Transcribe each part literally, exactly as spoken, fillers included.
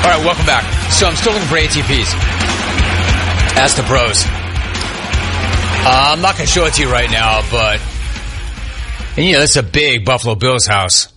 All right, welcome back. So I'm still looking for A T Ps. Ask the pros. Uh, I'm not going to show it to you right now, but, and, you know, this is a big Buffalo Bills house.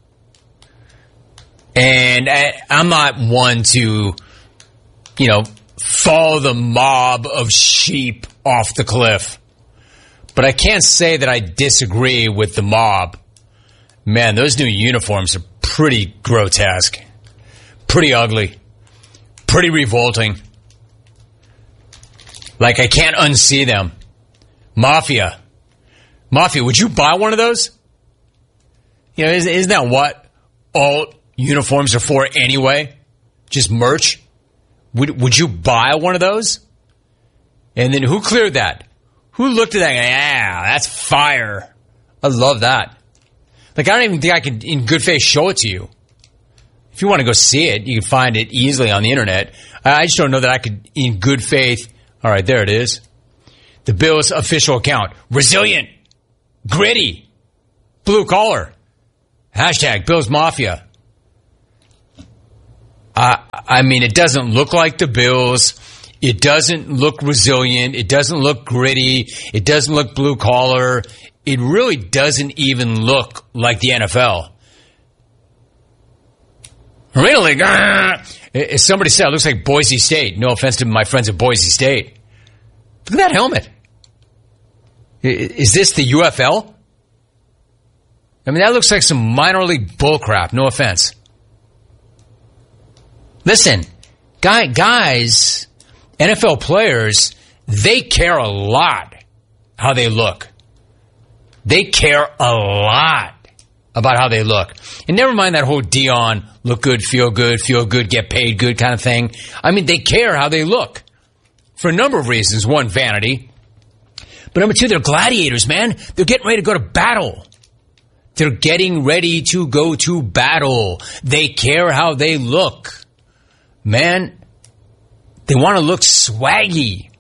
And I, I'm not one to, you know, follow the mob of sheep off the cliff. But I can't say that I disagree with the mob. Man, those new uniforms are pretty grotesque. Pretty ugly. Pretty revolting. Like, I can't unsee them. Mafia. Mafia, would you buy one of those? You know, isn't, isn't that what all uniforms are for anyway? Just merch? Would, would you buy one of those? And then who cleared that? Who looked at that and, yeah, that's fire. I love that. Like, I don't even think I could, in good faith, show it to you. If you want to go see it, you can find it easily on the internet. I just don't know that I could, in good faith. All right, there it is. The Bills official account. Resilient. Gritty. Blue collar. Hashtag Bills Mafia. Uh, I mean, it doesn't look like the Bills. It doesn't look resilient. It doesn't look gritty. It doesn't look blue collar. It really doesn't even look like the N F L. Really? As somebody said, it looks like Boise State. No offense to my friends at Boise State. Look at that helmet. Is this the U F L? I mean, that looks like some minor league bullcrap. No offense. Listen, guy, guys, N F L players, they care a lot how they look. They care a lot about how they look. And never mind that whole Dion, look good, feel good, feel good, get paid good kind of thing. I mean, they care how they look for a number of reasons. One, vanity. But number two, they're gladiators, man. They're getting ready to go to battle. They're getting ready to go to battle. They care how they look. Man, they want to look swaggy.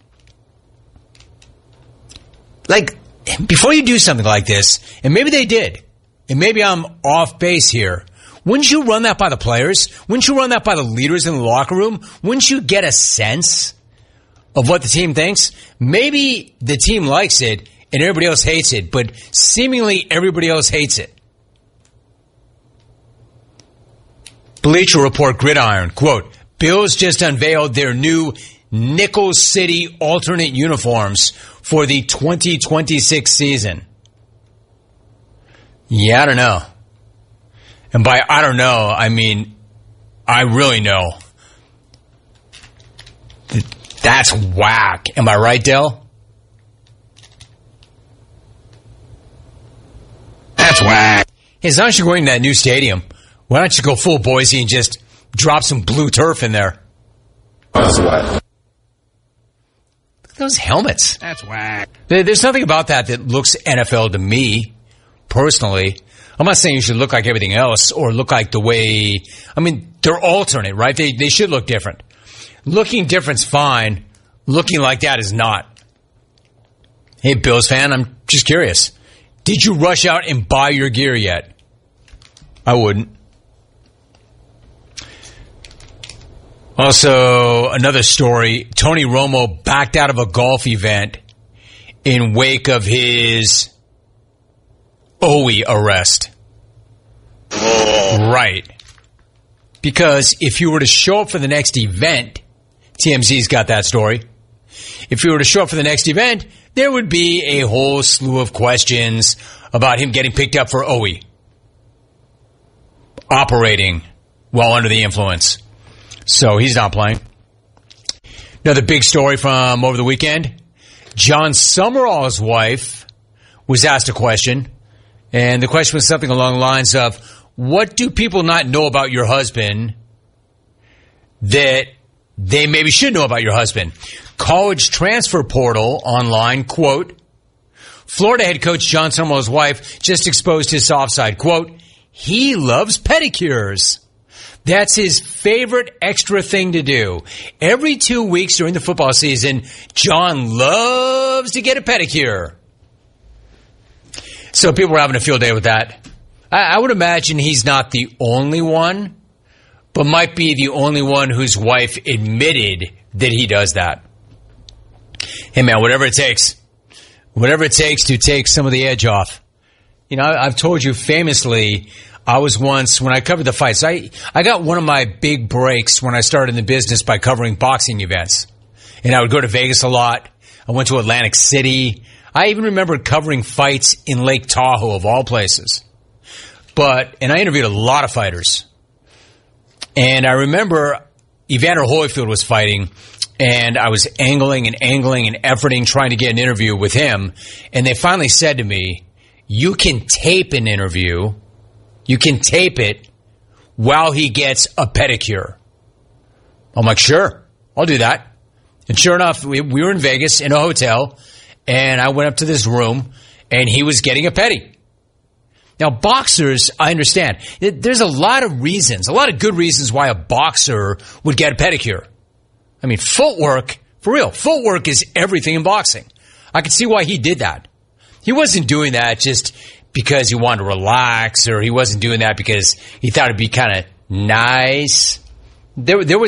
Like, before you do something like this, and maybe they did, and maybe I'm off base here, wouldn't you run that by the players? Wouldn't you run that by the leaders in the locker room? Wouldn't you get a sense of what the team thinks? Maybe the team likes it and everybody else hates it, but seemingly everybody else hates it. Bleacher Report Gridiron, quote, Bills just unveiled their new Nickel City alternate uniforms for the twenty twenty-six season. Yeah, I don't know. And by I don't know, I mean, I really know. That's whack. Am I right, Dell? That's whack. Hey, as long as you're going to that new stadium, why don't you go full Boise and just drop some blue turf in there? That's whack. Look at those helmets. That's whack. There's nothing about that that looks N F L to me, personally. I'm not saying you should look like everything else or look like the way, I mean, they're alternate, right? They they should look different. Looking different's fine. Looking like that is not. Hey, Bills fan, I'm just curious. Did you rush out and buy your gear yet? I wouldn't. Also, another story. Tony Romo backed out of a golf event in wake of his O E arrest. Oh. Right. Because if you were to show up for the next event, T M Z's got that story. If you were to show up for the next event, there would be a whole slew of questions about him getting picked up for O E. Operating while under the influence. So he's not playing. Another big story from over the weekend. John Summerall's wife was asked a question. And the question was something along the lines of, what do people not know about your husband that they maybe should know about your husband? College transfer portal online, quote, Florida head coach John Summerall's wife just exposed his soft side. Quote, he loves pedicures. That's his favorite extra thing to do. Every two weeks during the football season, John loves to get a pedicure. So people were having a field day with that. I, I would imagine he's not the only one, but might be the only one whose wife admitted that he does that. Hey, man, whatever it takes. Whatever it takes to take some of the edge off. You know, I've told you famously, I was once, when I covered the fights, I, I got one of my big breaks when I started in the business by covering boxing events. And I would go to Vegas a lot. I went to Atlantic City. I even remember covering fights in Lake Tahoe, of all places. But, and I interviewed a lot of fighters. And I remember Evander Holyfield was fighting, and I was angling and angling and efforting, trying to get an interview with him. And they finally said to me, you can tape an interview. You can tape it while he gets a pedicure. I'm like, sure, I'll do that. And sure enough, we, we were in Vegas in a hotel, and I went up to this room, and he was getting a pedi. Now, boxers, I understand. There's a lot of reasons, a lot of good reasons why a boxer would get a pedicure. I mean, footwork, for real, footwork is everything in boxing. I could see why he did that. He wasn't doing that just because he wanted to relax, or he wasn't doing that because he thought it'd be kind of nice. There, there was